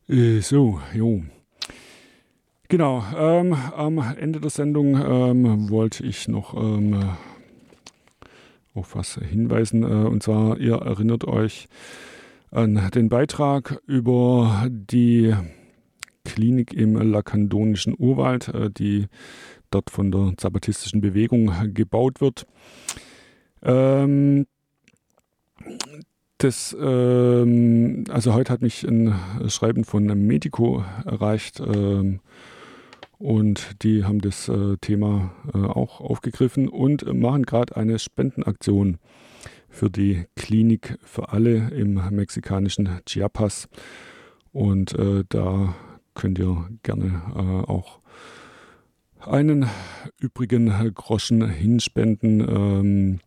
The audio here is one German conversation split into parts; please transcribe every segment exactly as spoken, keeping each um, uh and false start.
Äh, so, jo. Genau, ähm, am Ende der Sendung ähm, wollte ich noch ähm, auf was hinweisen. Äh, und zwar, ihr erinnert euch an den Beitrag über die Klinik im lakandonischen Urwald, äh, die dort von der zapatistischen Bewegung gebaut wird. Ähm, das, ähm, also heute hat mich ein Schreiben von Medico erreicht, ähm, und die haben das äh, Thema äh, auch aufgegriffen und machen gerade eine Spendenaktion für die Klinik für alle im mexikanischen Chiapas. Und äh, da könnt ihr gerne äh, auch einen übrigen Groschen hinspenden. Ähm,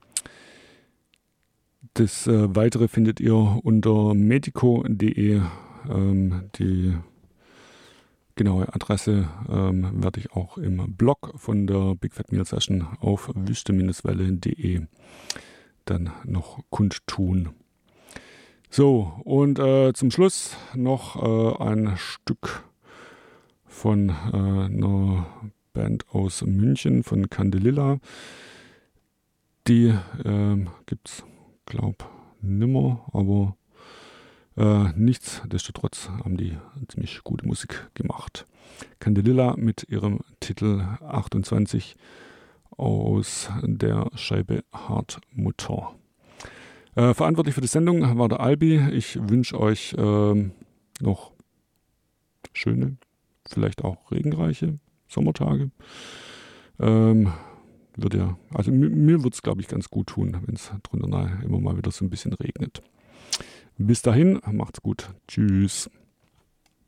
das äh, Weitere findet ihr unter medico punkt de. Ähm, die genaue Adresse ähm, werde ich auch im Blog von der Big Fat Meal Session auf wüste-welle punkt de dann noch kundtun. So, und äh, zum Schluss noch äh, ein Stück von äh, einer Band aus München, von Candelilla. Die äh, gibt's, glaub, nimmer, aber äh, nichtsdestotrotz haben die ziemlich gute Musik gemacht. Candelilla mit ihrem Titel achtundzwanzig aus der Scheibe Hartmutter. Äh, verantwortlich für die Sendung war der Albi. Ich wünsche euch äh, noch schöne, vielleicht auch regenreiche Sommertage. Ähm, wird ja, also mir, mir wird es, glaube ich, ganz gut tun, wenn es drunter nahe immer mal wieder so ein bisschen regnet. Bis dahin, macht's gut. Tschüss.